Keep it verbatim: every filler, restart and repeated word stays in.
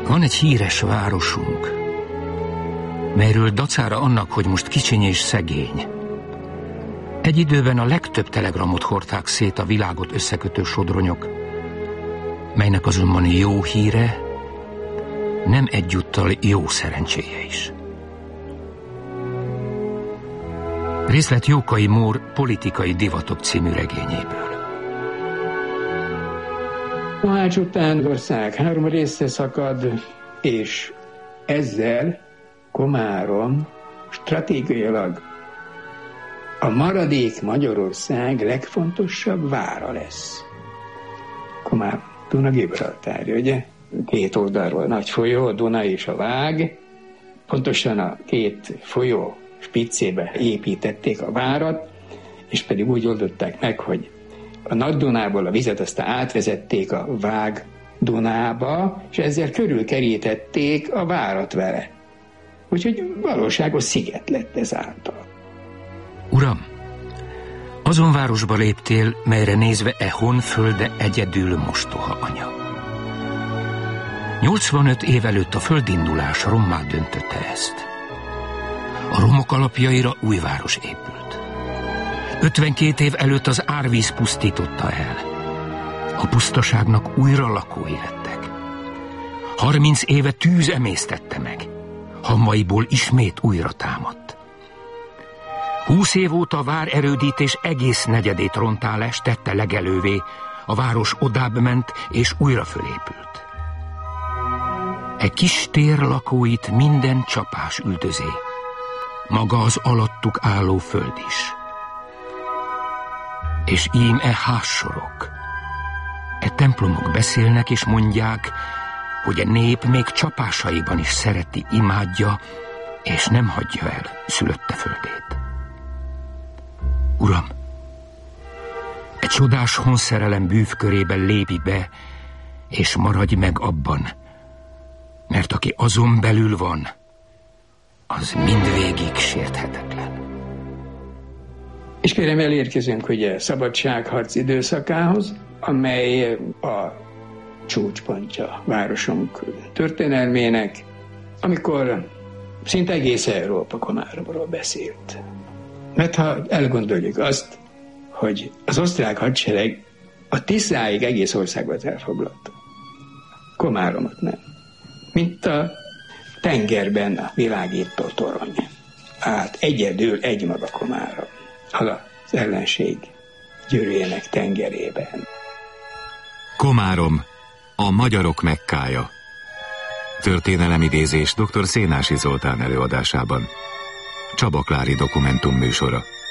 Van egy híres városunk, melyről dacára annak, hogy most kicsiny és szegény, egy időben a legtöbb telegramot hordták szét a világot összekötő sodronyok, melynek azonban jó híre nem egyúttal jó szerencséje is. Részlet Jókai Mór Politikai divatok című regényéből. Mohács után az ország három részre szakad, és ezzel Komárom stratégiailag a maradék Magyarország legfontosabb vára lesz. Komárom, Duna Gibraltárja, ugye? Két oldalról nagy folyó, a Duna és a Vág. Pontosan a két folyó spiccébe építették a várat, és pedig úgy oldották meg, hogy a Nagy Dunából a vizet aztán átvezették a Vág Dunába, és ezzel körülkerítették a várat vele. Úgyhogy valóságos sziget lett ezáltal. Uram, azon városba léptél, melyre nézve e honfölde egyedül mostoha anya. nyolcvanöt év előtt a földindulás rommá döntötte ezt. A romok alapjaira új város épült. ötvenkét év előtt az árvíz pusztította el. A pusztaságnak újra lakói lettek. harminc éve tűz emésztette meg. Hamvaiból ismét újra támadt. Húsz év óta a várerődítés egész negyedét rontálás tette legelővé, a város odább ment és újra fölépült. E kis tér lakóit minden csapás üldözé, maga az alattuk álló föld is. És ím e házsorok, e templomok beszélnek és mondják, hogy a nép még csapásaiban is szereti, imádja, és nem hagyja el szülötte földét. Uram, egy csodás honszerelem bűvkörében lépj be, és maradj meg abban, mert aki azon belül van, az mindvégig sérthetetlen. És kérem, elérkezünk ugye szabadságharc időszakához, amely a csúcspontja városunk történelmének, amikor szinte egész Európa Komáromról beszélt. Mert ha elgondoljuk azt, hogy az osztrák hadsereg a Tiszáig egész országot elfoglalta, Komáromot nem. Mint a tengerben a világító torony. Hát egyedül egymaga Komárom az ellenség gyűrűjének tengerében. Komárom, a magyarok Mekkája. Történelemidézés dr. Szénási Zoltán előadásában. Csaba Klári dokumentum műsora.